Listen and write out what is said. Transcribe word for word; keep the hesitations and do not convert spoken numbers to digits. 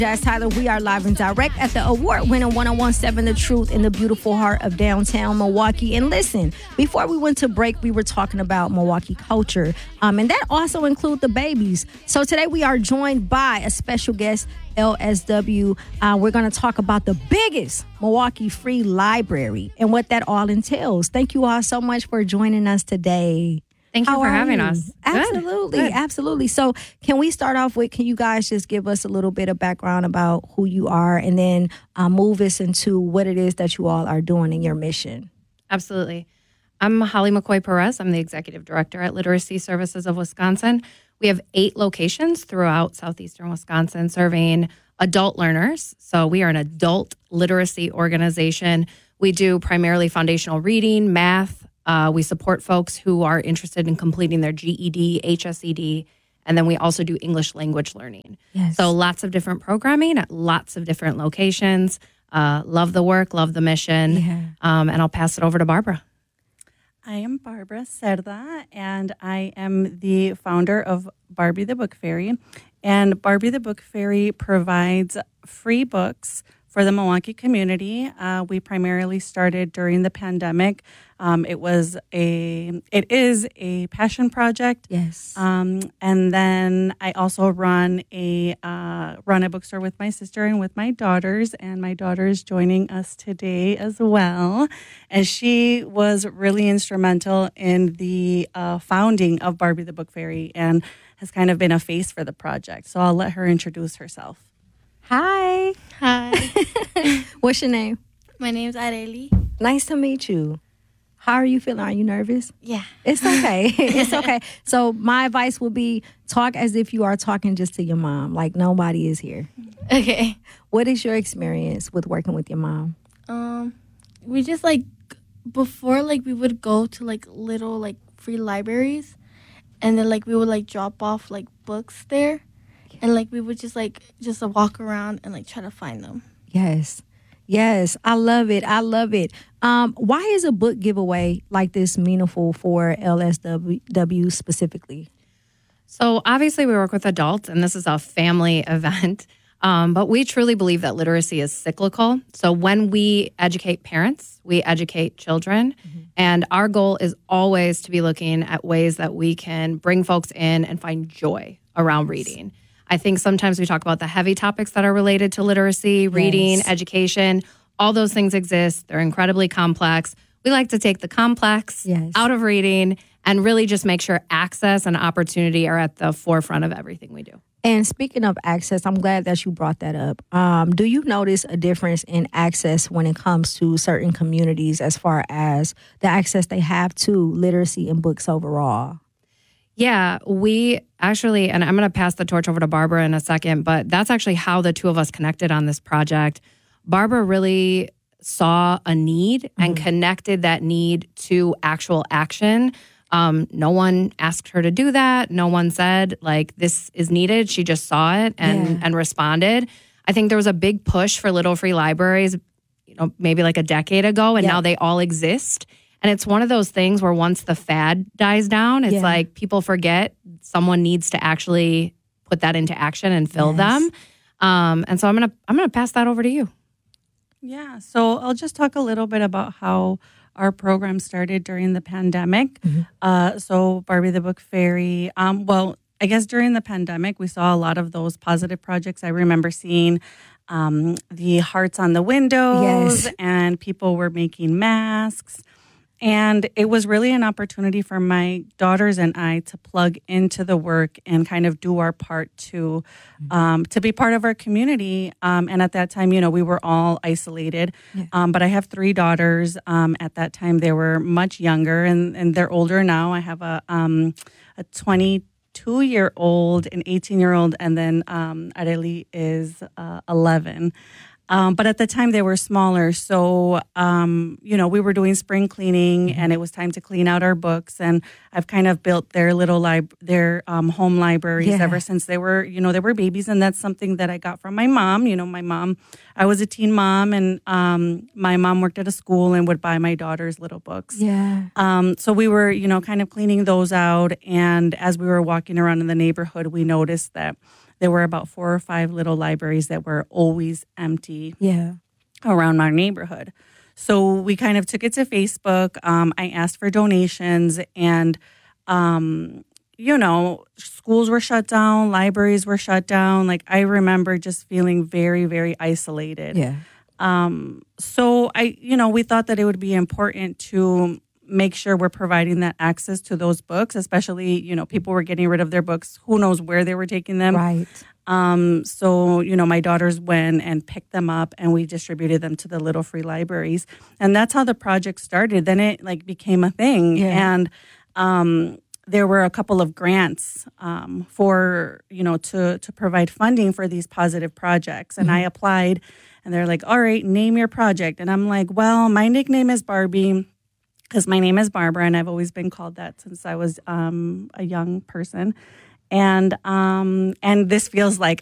Jazz Tyler, we are live and direct at the award-winning one oh one point seven The Truth in the beautiful heart of downtown Milwaukee. And listen, before we went to break, we were talking about Milwaukee culture, um, and that also includes the babies. So today we are joined by a special guest, L S W. Uh, we're going to talk about the biggest Milwaukee Free Library and what that all entails. Thank you all so much for joining us today. Thank you How for are having you? us. Absolutely, Good. Good. absolutely. So can we start off with, can you guys just give us a little bit of background about who you are and then uh, move us into what it is that you all are doing in your mission? Absolutely. I'm Holly McCoy Perez. I'm the Executive Director at Literacy Services of Wisconsin. We have eight locations throughout southeastern Wisconsin serving adult learners. So we are an adult literacy organization. We do primarily foundational reading, math. Uh, we support folks who are interested in completing their G E D, H S E D, and then we also do English language learning. Yes. So lots of different programming at lots of different locations. Uh, love the work, love the mission. Yeah. Um, and I'll pass it over to Barbara. I am Barbara Cerda, and I am the founder of Barbie the Book Fairy. And Barbie the Book Fairy provides free books for the Milwaukee community. Uh, we primarily started during the pandemic. Um, it was a, it is a passion project. Yes. Um, and then I also run a uh, run a bookstore with my sister and with my daughters, and my daughter is joining us today as well. And she was really instrumental in the uh, founding of Barbie the Book Fairy and has kind of been a face for the project. So I'll let her introduce herself. Hi. Hi, What's your name? my name's Areli. Nice to meet you. How are you feeling? Are you nervous? Yeah. It's okay. It's okay. So my advice would be talk as if you are talking just to your mom, like nobody is here. Okay. What is your experience with working with your mom? Um, we just like before like we would go to like little like free libraries, and then like we would like drop off like books there, and like we would just like just uh, walk around and like try to find them. Yes. Yes. I love it. I love it. Um, why is a book giveaway like this meaningful for L S W specifically? So obviously we work with adults, and this is a family event. Um, but we truly believe that literacy is cyclical. So when we educate parents, we educate children. Mm-hmm. And our goal is always to be looking at ways that we can bring folks in and find joy around reading. I think sometimes we talk about the heavy topics that are related to literacy, reading, yes. education. All those things exist. They're incredibly complex. We like to take the complex yes. out of reading and really just make sure access and opportunity are at the forefront of everything we do. And speaking of access, I'm glad that you brought that up. Um, do you notice a difference in access when it comes to certain communities as far as the access they have to literacy and books overall? Yeah, we actually, and I'm going to pass the torch over to Barbara in a second, but that's actually how the two of us connected on this project. Barbara really saw a need mm-hmm. and connected that need to actual action. Um, no one asked her to do that. No one said, like, this is needed. She just saw it and, yeah. and responded. I think there was a big push for little free libraries, you know, maybe like a decade ago, and yeah. now they all exist. And it's one of those things where once the fad dies down, it's yeah. like people forget someone needs to actually put that into action and fill yes. them. Um, and so I'm gonna I'm gonna pass that over to you. Yeah, so I'll just talk a little bit about how our program started during the pandemic. Mm-hmm. Uh, so Barbie the Book Fairy, um, well, I guess during the pandemic, we saw a lot of those positive projects. I remember seeing um, the hearts on the windows yes. and people were making masks. And it was really an opportunity for my daughters and I to plug into the work and kind of do our part to um, to be part of our community. Um, and at that time, you know, we were all isolated. Yeah. Um, but I have three daughters. Um, at that time, they were much younger, and, and they're older now. I have a um, a twenty-two-year-old, an eighteen-year-old, and then um, Areli is uh, eleven. Um, but at the time they were smaller. So, um, you know, we were doing spring cleaning mm-hmm. and it was time to clean out our books. And I've kind of built their little lib- their um, home libraries yeah. ever since they were, you know, they were babies. And that's something that I got from my mom. You know, my mom, I was a teen mom, and um, my mom worked at a school and would buy my daughters little books. Yeah. Um, so we were, you know, kind of cleaning those out. And as we were walking around in the neighborhood, we noticed that there were about four or five little libraries that were always empty Yeah. around our neighborhood. So we kind of took it to Facebook. Um, I asked for donations, and, um, you know, schools were shut down, libraries were shut down. Like, I remember just feeling very, very isolated. Yeah. Um, so I, you know, we thought that it would be important to make sure we're providing that access to those books, especially, you know, people were getting rid of their books. Who knows where they were taking them. Right. Um, so, you know, my daughters went and picked them up, and we distributed them to the little free libraries. And that's how the project started. Then it like became a thing. Yeah. And, um, there were a couple of grants um, for, you know, to, to provide funding for these positive projects. And I applied, and they're like, all right, name your project. And I'm like, well, my nickname is Barbie, because my name is Barbara, and I've always been called that since I was um, a young person. And um, and this feels like